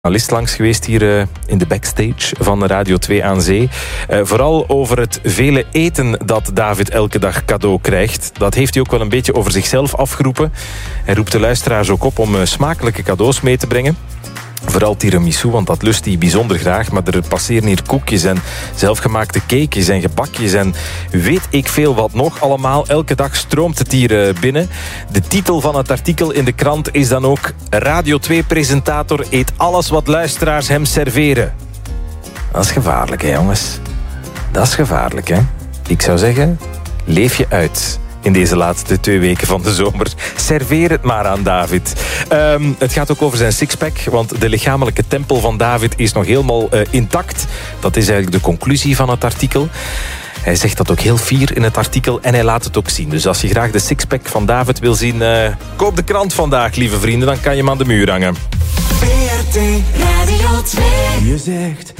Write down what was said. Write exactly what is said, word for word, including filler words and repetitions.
journalist langs geweest hier uh, in de backstage van Radio twee aan Zee. Uh, vooral over het vele eten dat David elke dag cadeau krijgt. Dat heeft hij ook wel een beetje over zichzelf afgeroepen. Hij roept de luisteraars ook op om uh, smakelijke cadeaus mee te brengen. Vooral tiramisu, want dat lust hij bijzonder graag. Maar er passeren hier koekjes en zelfgemaakte cakejes en gebakjes en weet ik veel wat nog allemaal. Elke dag stroomt het hier binnen. De titel van het artikel in de krant is dan ook: Radio twee-presentator eet alles wat luisteraars hem serveren. Dat is gevaarlijk, hè jongens. Dat is gevaarlijk, hè. Ik zou zeggen, leef je uit in deze laatste twee weken van de zomer. Serveer het maar aan David. Um, het gaat ook over zijn sixpack, want de lichamelijke tempel van David is nog helemaal uh, intact. Dat is eigenlijk de conclusie van het artikel. Hij zegt dat ook heel fier in het artikel en hij laat het ook zien. Dus als je graag de sixpack van David wil zien, uh, koop de krant vandaag, lieve vrienden. Dan kan je hem aan de muur hangen. V R T Radio twee. Je zegt